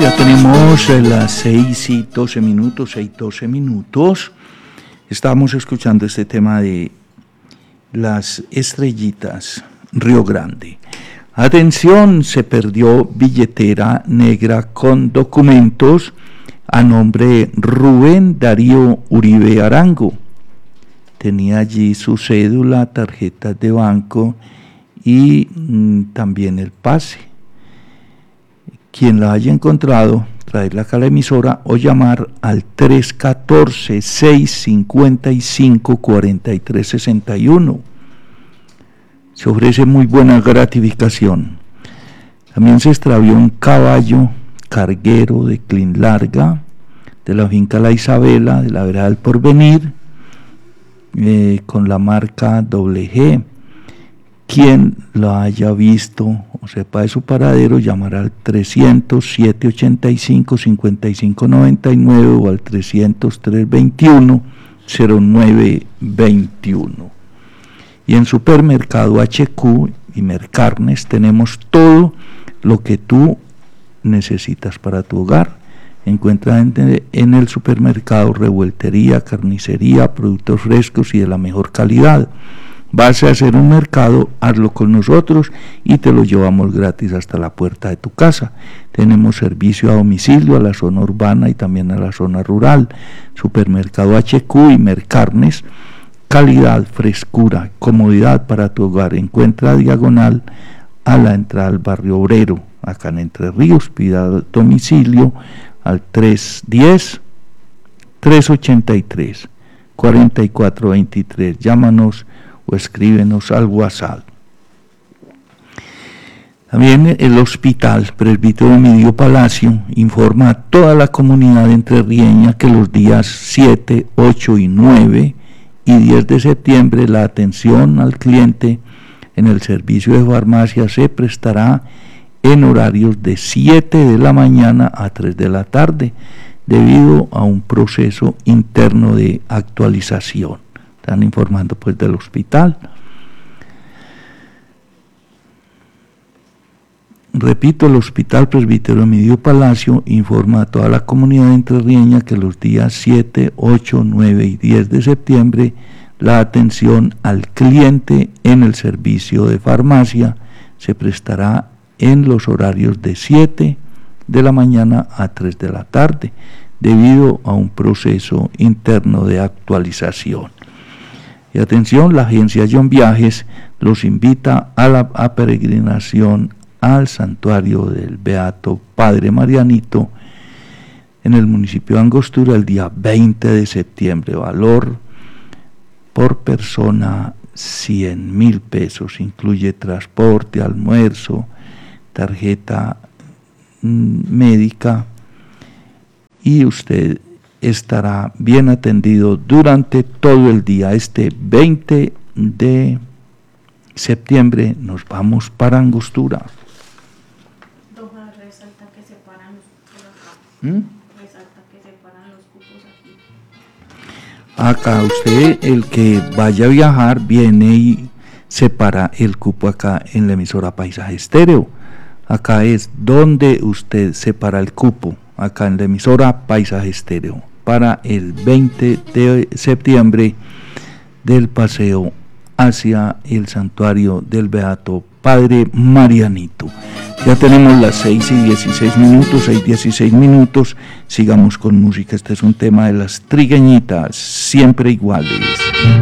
ya tenemos las 6:12 minutos, 6:12 minutos. Estábamos escuchando este tema de las estrellitas, Río Grande. Atención, se perdió billetera negra con documentos a nombre de Rubén Darío Uribe Arango. Tenía allí su cédula, tarjetas de banco y también el pase. Quien la haya encontrado, traerla acá a la emisora o llamar al 314-655-4361. Se ofrece muy buena gratificación. También se extravió un caballo carguero de crin larga de la finca La Isabela, de la vereda del Porvenir, con la marca G. Quien lo haya visto o sepa de su paradero, llamará al 300-785-5599 o al 300-321-0921. Y en Supermercado HQ y Mercarnes tenemos todo lo que tú necesitas para tu hogar. Encuentra en el supermercado revueltería, carnicería, productos frescos y de la mejor calidad. Vas a hacer un mercado, hazlo con nosotros y te lo llevamos gratis hasta la puerta de tu casa. Tenemos servicio a domicilio a la zona urbana y también a la zona rural. Supermercado HQ y Mercarnes, calidad, frescura, comodidad para tu hogar. Encuentra diagonal a la entrada al barrio obrero, acá en Entre Ríos. Pida domicilio al 310-383-4423. Llámanos o escríbenos al WhatsApp. También el Hospital Presbítero Emilio Palacio informa a toda la comunidad entrerrieña que los días 7, 8 y 9 y 10 de septiembre la atención al cliente en el servicio de farmacia se prestará en horarios de 7 de la mañana a 3 de la tarde debido a un proceso interno de actualización. Están informando pues del hospital. Repito, el Hospital Presbítero Emilio Palacio informa a toda la comunidad entrerrieña que los días 7, 8, 9 y 10 de septiembre la atención al cliente en el servicio de farmacia se prestará en los horarios de 7 de la mañana a 3 de la tarde debido a un proceso interno de actualización. Y atención, la agencia John Viajes los invita a la peregrinación al santuario del Beato Padre Marianito en el municipio de Angostura el día 20 de septiembre. Valor por persona 100.000 pesos, incluye transporte, almuerzo, tarjeta médica y usted estará bien atendido durante todo el día. Este 20 de septiembre nos vamos para Angostura. Resalta que separan los cupos acá. Resalta que separan los cupos aquí. Acá usted, el que vaya a viajar, viene y separa el cupo acá en la emisora Paisaje Estéreo. Acá es donde usted separa el cupo, acá en la emisora Paisaje Estéreo, para el 20 de septiembre del paseo hacia el santuario del Beato Padre Marianito. Ya tenemos las 6:16 minutos, 6:16 minutos, sigamos con música. Este es un tema de las trigueñitas, siempre iguales.